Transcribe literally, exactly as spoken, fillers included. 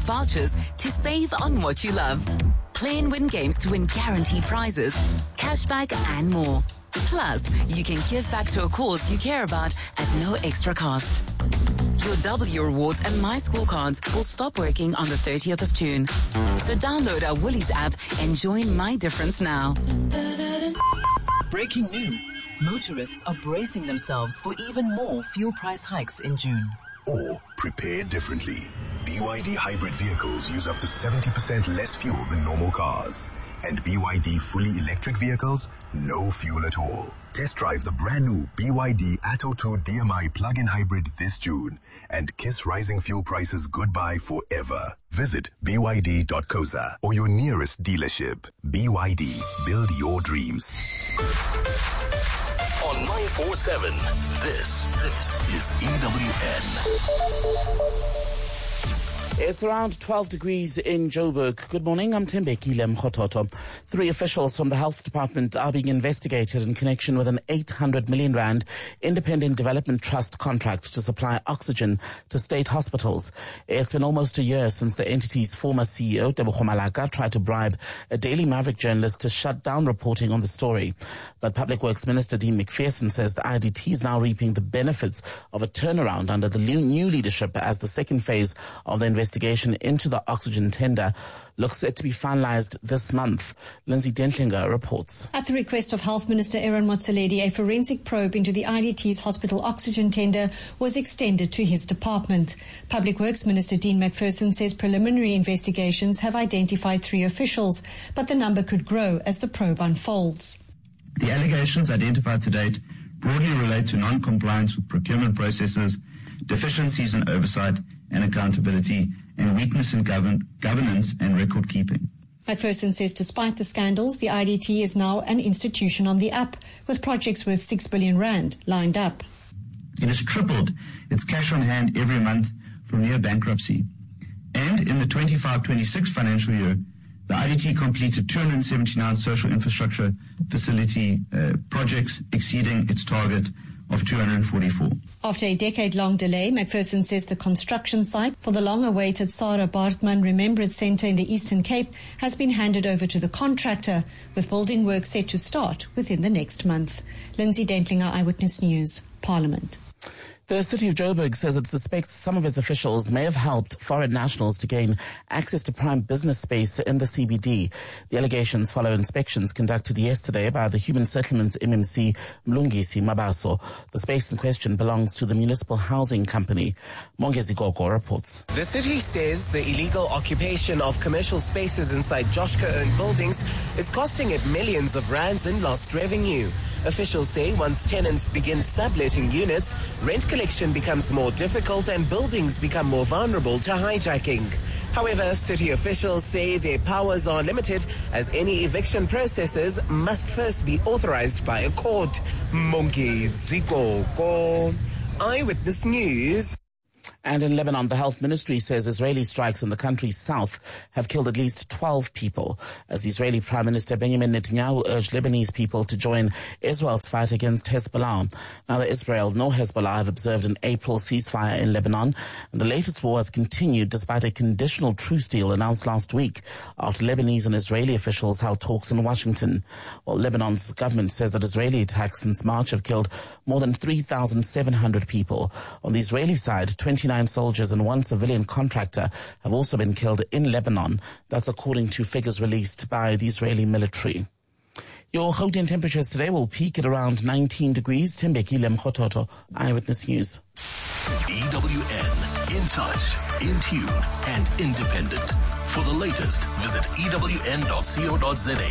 vouchers to save on what you love. Play and win games to win guaranteed prizes, cashback and more. Plus, you can give back to a cause you care about at no extra cost. Your W Rewards and My School cards will stop working on the thirtieth of June. So download our Woolies app and join My Difference now. Breaking news. Motorists are bracing themselves for even more fuel price hikes in June. Or prepare differently. B Y D hybrid vehicles use up to seventy percent less fuel than normal cars. And B Y D fully electric vehicles, no fuel at all. Test drive the brand new B Y D Atto two D M I plug-in hybrid this June and kiss rising fuel prices goodbye forever. Visit b y d dot co za or your nearest dealership. B Y D, build your dreams. On nine four seven, this, this is E W N. It's around twelve degrees in Joburg. Good morning, I'm Tembeki Lemkhototo. Three officials from the Health Department are being investigated in connection with an eight hundred million rand Independent Development Trust contract to supply oxygen to state hospitals. It's been almost a year since the entity's former C E O, Tebogo Malaka, tried to bribe a Daily Maverick journalist to shut down reporting on the story. But Public Works Minister Dean McPherson says the I D T is now reaping the benefits of a turnaround under the new leadership as the second phase of the investigation Investigation into the oxygen tender looks set to be finalized this month. Lindsay Dentlinger reports. At the request of Health Minister Aaron Motsoaledi, a forensic probe into the I D T's hospital oxygen tender was extended to his department. Public Works Minister Dean McPherson says preliminary investigations have identified three officials, but the number could grow as the probe unfolds. The allegations identified to date broadly relate to non-compliance with procurement processes, deficiencies in oversight and accountability, and weakness in govern- governance and record keeping. McPherson says despite the scandals, the I D T is now an institution on the up, with projects worth six billion rand lined up. It has tripled its cash on hand every month from near bankruptcy. And in the twenty-five twenty-six financial year, the I D T completed two hundred seventy-nine social infrastructure facility uh, projects, exceeding its target of two hundred forty-four. After a decade-long delay, McPherson says the construction site for the long-awaited Sarah Bartman Remembrance Centre in the Eastern Cape has been handed over to the contractor, with building work set to start within the next month. Lindsay Dentlinger, Eyewitness News, Parliament. The city of Joburg says it suspects some of its officials may have helped foreign nationals to gain access to prime business space in the C B D. The allegations follow inspections conducted yesterday by the Human Settlements M M C Mlungisi Mabaso. The space in question belongs to the Municipal Housing Company. Mongezi Gogo reports. The city says the illegal occupation of commercial spaces inside Joshka-owned buildings is costing it millions of rands in lost revenue. Officials say once tenants begin subletting units, rent collection becomes more difficult and buildings become more vulnerable to hijacking. However, city officials say their powers are limited as any eviction processes must first be authorized by a court. Mongezi Gogo, Eyewitness News. And in Lebanon, the health ministry says Israeli strikes in the country's south have killed at least twelve people, as the Israeli Prime Minister Benjamin Netanyahu urged Lebanese people to join Israel's fight against Hezbollah. Neither Israel nor Hezbollah have observed an April ceasefire in Lebanon, and the latest war has continued despite a conditional truce deal announced last week after Lebanese and Israeli officials held talks in Washington. Well, Lebanon's government says that Israeli attacks since March have killed more than three thousand seven hundred people. On the Israeli side, twenty-nine soldiers and one civilian contractor have also been killed in Lebanon. That's according to figures released by the Israeli military. Your Gauteng temperatures today will peak at around nineteen degrees. Tembeki Lemkhototo, Eyewitness News. E W N, in touch, in tune, and independent. For the latest, visit e w n dot co dot za.